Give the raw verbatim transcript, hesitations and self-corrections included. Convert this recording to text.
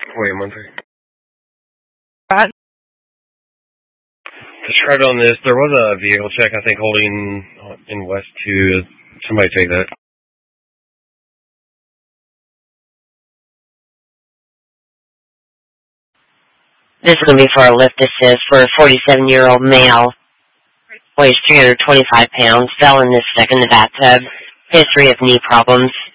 Wait, one second. Right. Described on this, there was a vehicle check, I think, holding in West two. Somebody take that. This is going to be for a lift assist for a forty-seven-year-old male. Weighs three hundred twenty-five pounds. Fell in this second in the bathtub. History of knee problems.